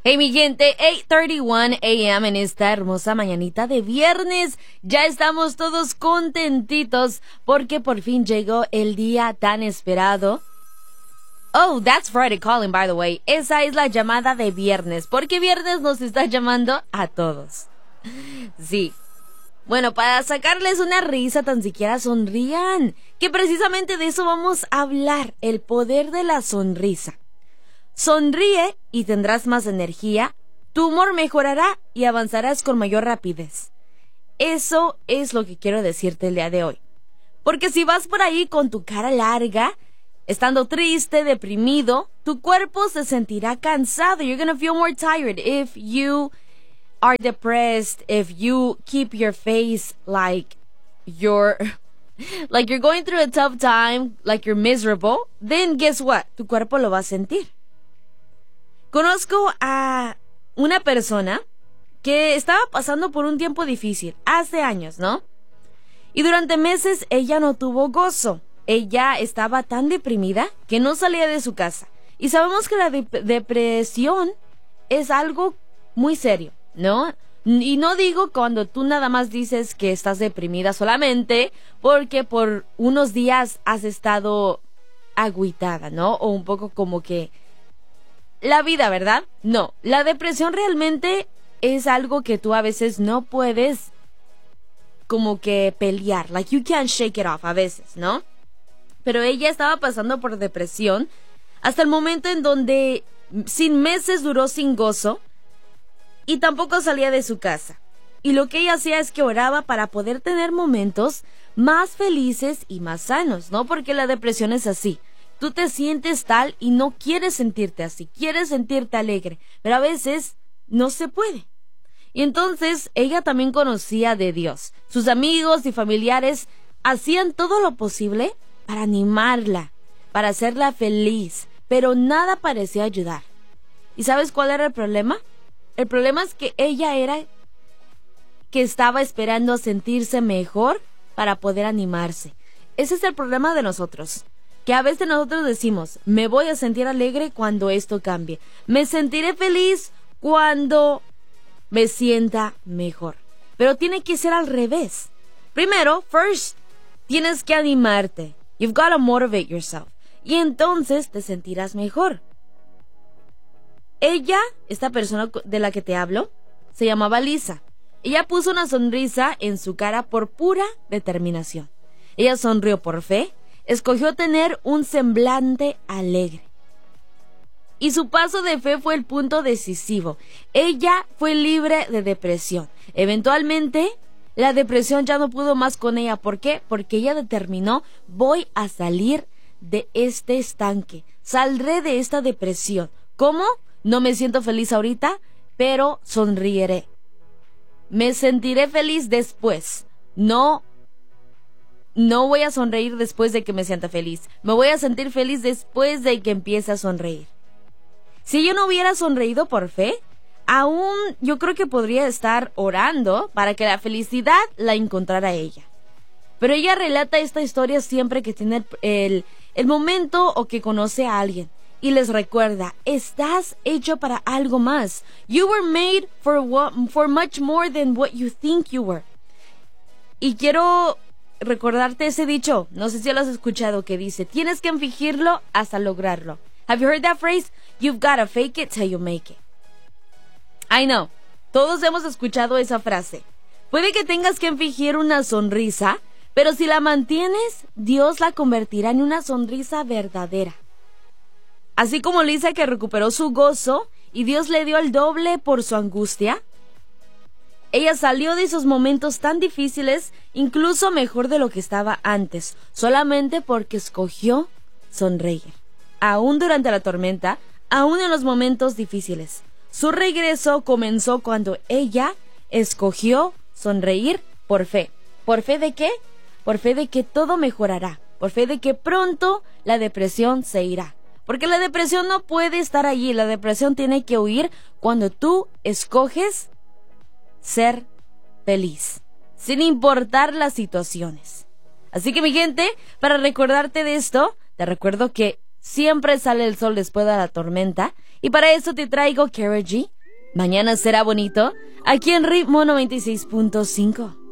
Hey mi gente, 8:31 a.m. en esta hermosa mañanita de viernes. Ya estamos todos contentitos porque por fin llegó el día tan esperado. Oh, that's Friday calling, by the way. Esa es la llamada de viernes, porque viernes nos está llamando a todos. Sí. Bueno, para sacarles una risa, tan siquiera sonrían. Que precisamente de eso vamos a hablar, el poder de la sonrisa. Sonríe y tendrás más energía, tu humor mejorará y avanzarás con mayor rapidez. Eso es lo que quiero decirte el día de hoy. Porque si vas por ahí con tu cara larga, estando triste, deprimido, tu cuerpo se sentirá cansado. You're gonna feel more tired if you are depressed, if you keep your face like you're going through a tough time, like you're miserable, then guess what? Tu cuerpo lo va a sentir. Conozco a una persona que estaba pasando por un tiempo difícil, hace años, ¿no? Y durante meses ella no tuvo gozo. Ella estaba tan deprimida que no salía de su casa. Y sabemos que la depresión es algo muy serio, ¿no? Y no digo cuando tú nada más dices que estás deprimida solamente porque por unos días has estado agüitada, ¿no? O un poco como que la vida, ¿verdad? No, la depresión realmente es algo que tú a veces no puedes como que pelear. Like you can't shake it off a veces, ¿no? Pero ella estaba pasando por depresión hasta el momento en donde sin meses duró sin gozo y tampoco salía de su casa. Y lo que ella hacía es que oraba para poder tener momentos más felices y más sanos, ¿no? Porque la depresión es así. Tú te sientes tal y no quieres sentirte así, quieres sentirte alegre, pero a veces no se puede. Y entonces ella también conocía de Dios. Sus amigos y familiares hacían todo lo posible para animarla, para hacerla feliz, pero nada parecía ayudar. ¿Y sabes cuál era el problema? El problema es que ella era que estaba esperando a sentirse mejor para poder animarse. Ese es el problema de nosotros. Que a veces nosotros decimos, me voy a sentir alegre cuando esto cambie. Me sentiré feliz cuando me sienta mejor. Pero tiene que ser al revés. Primero, first, tienes que animarte. You've got to motivate yourself. Y entonces te sentirás mejor. Ella, esta persona de la que te hablo, se llamaba Lisa. Ella puso una sonrisa en su cara por pura determinación. Ella sonrió por fe. Escogió tener un semblante alegre. Y su paso de fe fue el punto decisivo. Ella fue libre de depresión. Eventualmente, la depresión ya no pudo más con ella. ¿Por qué? Porque ella determinó, voy a salir de este estanque. Saldré de esta depresión. ¿Cómo? No me siento feliz ahorita, pero sonreiré. Me sentiré feliz después. No voy a sonreír después de que me sienta feliz. Me voy a sentir feliz después de que empiece a sonreír. Si yo no hubiera sonreído por fe, aún yo creo que podría estar orando para que la felicidad la encontrara ella. Pero ella relata esta historia siempre que tiene el momento o que conoce a alguien. Y les recuerda, estás hecho para algo más. You were made for much more than what you think you were. Y quiero recordarte ese dicho, no sé si lo has escuchado, que dice, tienes que fingirlo hasta lograrlo. Have you heard that phrase? You've gotta fake it till you make it. I know, todos hemos escuchado esa frase. Puede que tengas que fingir una sonrisa, pero si la mantienes, Dios la convertirá en una sonrisa verdadera. Así como Lisa, que recuperó su gozo y Dios le dio el doble por su angustia, ella salió de esos momentos tan difíciles, incluso mejor de lo que estaba antes, solamente porque escogió sonreír. Aún durante la tormenta, aún en los momentos difíciles. Su regreso comenzó cuando ella escogió sonreír por fe. ¿Por fe de qué? Por fe de que todo mejorará. Por fe de que pronto la depresión se irá. Porque la depresión no puede estar allí. La depresión tiene que huir cuando tú escoges ser feliz, sin importar las situaciones. Así que mi gente, para recordarte de esto, te recuerdo que siempre sale el sol después de la tormenta, y para eso te traigo Karol G Mañana será bonito, aquí en Ritmo 96.5.